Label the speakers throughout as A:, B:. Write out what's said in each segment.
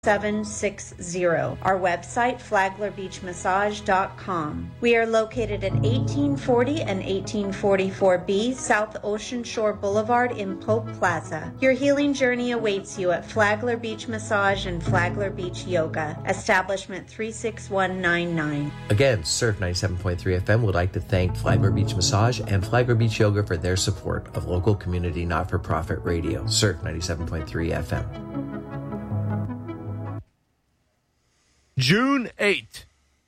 A: 760. Our website, FlaglerBeachMassage.com. We are located at 1840 and 1844B South Ocean Shore Boulevard in Pope Plaza. Your healing journey awaits you at Flagler Beach Massage and Flagler Beach Yoga, establishment 36199.
B: Again, Surf 97.3 FM would like to thank Flagler Beach Massage and Flagler Beach Yoga for their support of local community not-for-profit radio. Surf 97.3 FM.
C: June 8th.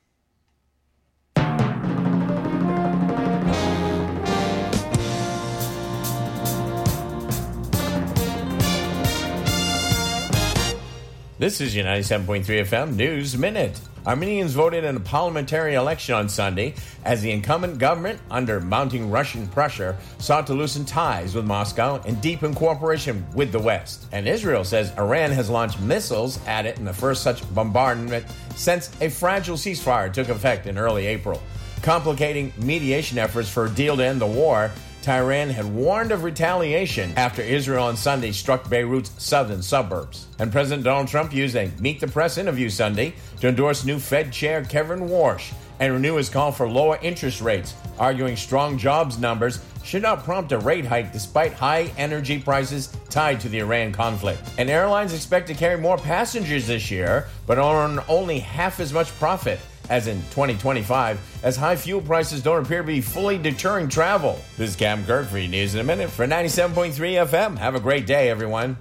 D: This is your 97.3 FM News Minute. Armenians voted in a parliamentary election on Sunday as the incumbent government, under mounting Russian pressure, sought to loosen ties with Moscow and deepen cooperation with the West. And Israel says Iran has launched missiles at it in the first such bombardment since a fragile ceasefire took effect in early April. Complicating mediation efforts for a deal to end the war, Tehran had warned of retaliation after Israel on Sunday struck Beirut's southern suburbs. And President Donald Trump used a Meet the Press interview Sunday to endorse new Fed Chair Kevin Warsh and renew his call for lower interest rates, arguing strong jobs numbers should not prompt a rate hike despite high energy prices tied to the Iran conflict. And airlines expect to carry more passengers this year, but earn only half as much profit as in 2025, as high fuel prices don't appear to be fully deterring travel. This is Cam Kirk for your News in a Minute for 97.3 FM. Have a great day, everyone.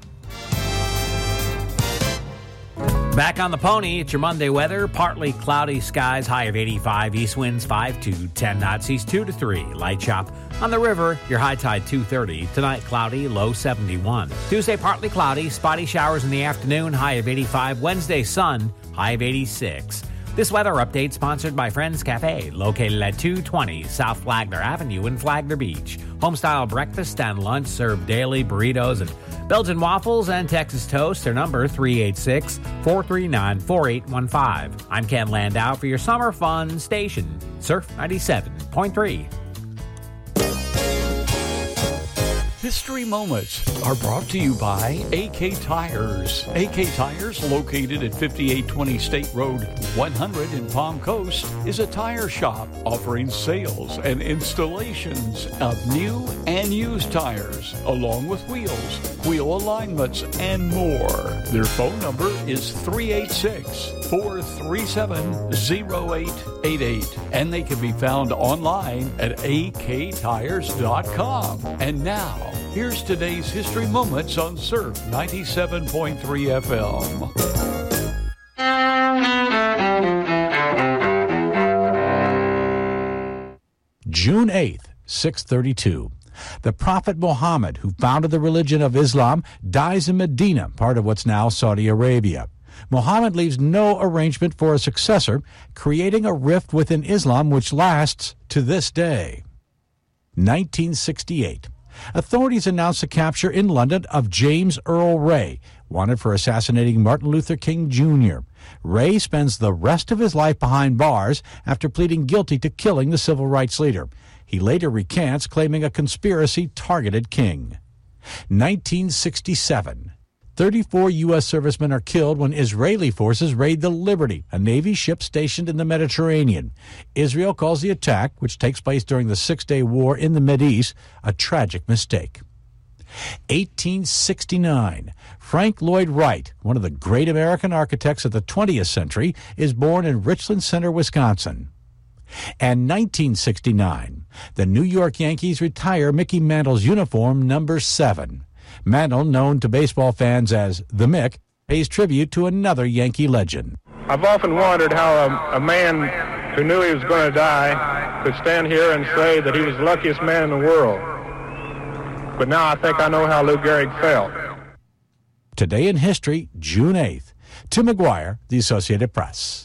E: Back on the pony, it's your Monday weather. Partly cloudy skies, high of 85. East winds 5 to 10 knots, east 2 to 3. Light chop on the river, your high tide 2:30. Tonight, cloudy, low 71. Tuesday, partly cloudy, spotty showers in the afternoon, high of 85. Wednesday, sun, high of 86. This weather update sponsored by Friends Cafe, located at 220 South Flagler Avenue in Flagler Beach. Homestyle breakfast and lunch served daily, burritos and Belgian waffles and Texas toast. Their number 386-439-4815. I'm Ken Landau for your summer fun station, Surf 97.3.
F: History Moments are brought to you by AK Tires. AK Tires, located at 5820 State Road 100 in Palm Coast, is a tire shop offering sales and installations of new and used tires, along with wheels, wheel alignments, and more. Their phone number is 386-437-0888, and they can be found online at aktires.com. And now, here's today's History Moments on Surf 97.3 FM.
G: June 8th, 632. The Prophet Muhammad, who founded the religion of Islam, dies in Medina, part of what's now Saudi Arabia. Muhammad leaves no arrangement for a successor, creating a rift within Islam which lasts to this day. 1968. Authorities announced the capture in London of James Earl Ray, wanted for assassinating Martin Luther King Jr. Ray spends the rest of his life behind bars after pleading guilty to killing the civil rights leader. He later recants, claiming a conspiracy targeted King. 1967. 34 U.S. servicemen are killed when Israeli forces raid the Liberty, a Navy ship stationed in the Mediterranean. Israel calls the attack, which takes place during the Six-Day War in the Mideast, a tragic mistake. 1869. Frank Lloyd Wright, one of the great American architects of the 20th century, is born in Richland Center, Wisconsin. And 1969. The New York Yankees retire Mickey Mantle's uniform number 7. Mantle, known to baseball fans as the Mick, pays tribute to another Yankee legend.
H: I've often wondered how a man who knew he was going to die could stand here and say that he was the luckiest man in the world. But now I think I know how Lou Gehrig felt.
G: Today in History, June 8th. Tim McGuire, The Associated Press.